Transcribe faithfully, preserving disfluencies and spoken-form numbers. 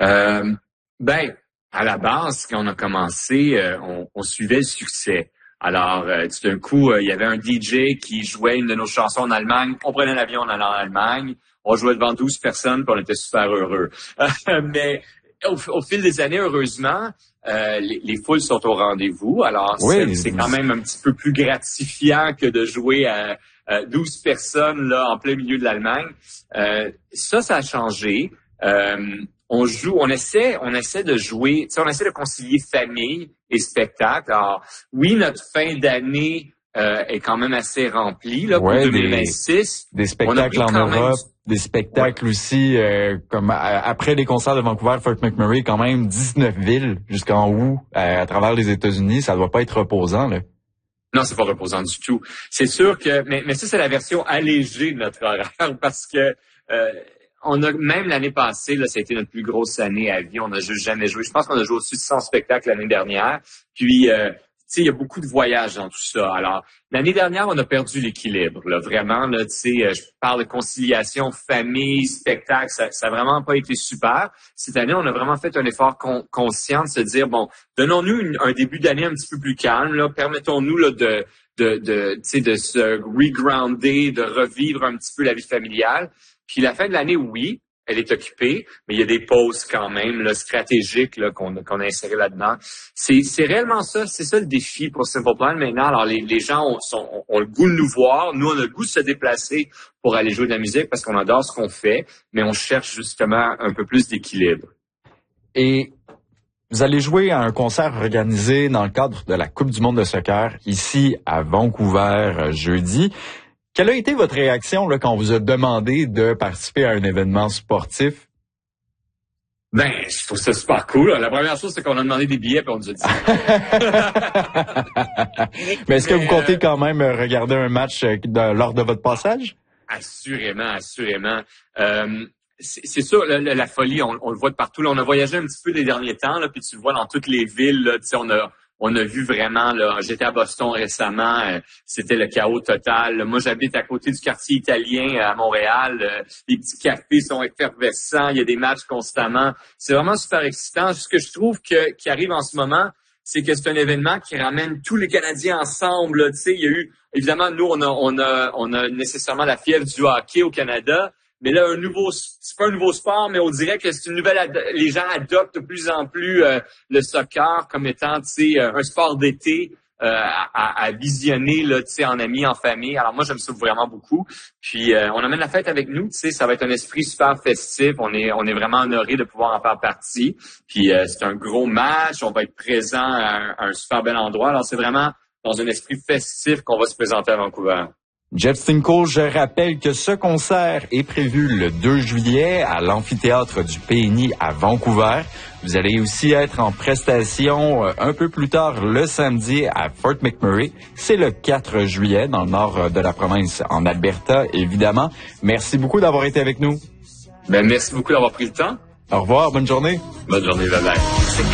Euh, ben, à la base, quand on a commencé, euh, on, on suivait le succès. Alors, euh, tout d'un coup, euh, il y avait un D J qui jouait une de nos chansons en Allemagne. On prenait l'avion en allant en Allemagne. On jouait devant douze personnes, puis on était super heureux. Mais au, au fil des années, heureusement, euh, les, les foules sont au rendez-vous. Alors, oui, c'est, c'est quand même un petit peu plus gratifiant que de jouer à, à douze personnes là en plein milieu de l'Allemagne. Euh, ça, ça a changé. Euh, on joue, on essaie, on essaie de jouer, tu sais, on essaie de concilier famille et spectacle. Alors, oui, notre fin d'année euh, est quand même assez remplie là, ouais, pour deux mille vingt-six. Des, des spectacles en Europe, même... des spectacles ouais. aussi, euh, comme à, après les concerts de Vancouver, Fort McMurray, quand même dix-neuf villes jusqu'en août euh, à travers les États-Unis. Ça doit pas être reposant, là. Non, c'est pas reposant du tout. C'est sûr que, mais, mais ça, c'est la version allégée de notre horaire parce que euh, on a, même l'année passée, là, ça a été notre plus grosse année à vie. On n'a juste jamais joué. Je pense qu'on a joué au-dessus de cent spectacles l'année dernière. Puis, euh, tu sais, il y a beaucoup de voyages dans tout ça. Alors, l'année dernière, on a perdu l'équilibre, là, vraiment, là, tu sais, je parle de conciliation, famille, spectacle, ça, ça a vraiment pas été super. Cette année, on a vraiment fait un effort con, conscient de se dire, bon, donnons-nous une, un début d'année un petit peu plus calme, là, permettons-nous, là, de, de, de, tu sais, de se regrounder, de revivre un petit peu la vie familiale. Puis la fin de l'année, oui, elle est occupée, mais il y a des pauses quand même là, stratégiques là, qu'on, qu'on a insérées là-dedans. C'est, c'est réellement ça, c'est ça le défi pour Simple Plan maintenant. Alors les, les gens ont, sont, ont le goût de nous voir, nous on a le goût de se déplacer pour aller jouer de la musique parce qu'on adore ce qu'on fait, mais on cherche justement un peu plus d'équilibre. Et vous allez jouer à un concert organisé dans le cadre de la Coupe du monde de soccer ici à Vancouver jeudi. Quelle a été votre réaction là, quand on vous a demandé de participer à un événement sportif? Ben, je trouve ça super cool. La première chose, c'est qu'on a demandé des billets et on nous a dit. Mais est-ce Mais, que vous comptez euh, quand même regarder un match de, lors de votre passage? Assurément, assurément. Euh, c'est, c'est sûr, la, la, la folie, on, on le voit de partout. Là, on a voyagé un petit peu les derniers temps, là, puis tu le vois dans toutes les villes. Là, tu sais, on a On a vu vraiment, là, j'étais à Boston récemment, euh, c'était le chaos total. Moi, j'habite à côté du quartier italien à Montréal. Euh, les petits cafés sont effervescents, il y a des matchs constamment. C'est vraiment super excitant. Ce que je trouve que, qui arrive en ce moment, c'est que c'est un événement qui ramène tous les Canadiens ensemble. Tu sais, il y a eu, évidemment, nous, on a, on a, on a nécessairement la fièvre du hockey au Canada. Mais là, un nouveau, c'est pas un nouveau sport, mais on dirait que c'est une nouvelle, ad- les gens adoptent de plus en plus euh, le soccer comme étant, tu sais, un sport d'été euh, à, à visionner, là, tu sais, en amis, en famille. Alors moi, j'aime ça vraiment beaucoup. Puis euh, on amène la fête avec nous, tu sais, ça va être un esprit super festif. On est, on est vraiment honorés de pouvoir en faire partie. Puis euh, c'est un gros match, on va être présent à un, à un super bel endroit. Alors c'est vraiment dans un esprit festif qu'on va se présenter à Vancouver. Jeff Stinko, je rappelle que ce concert est prévu le deux juillet à l'amphithéâtre du P N I à Vancouver. Vous allez aussi être en prestation un peu plus tard le samedi à Fort McMurray. C'est le quatre juillet dans le nord de la province, en Alberta, évidemment. Merci beaucoup d'avoir été avec nous. Ben, merci beaucoup d'avoir pris le temps. Au revoir, bonne journée. Bonne journée, bye bye.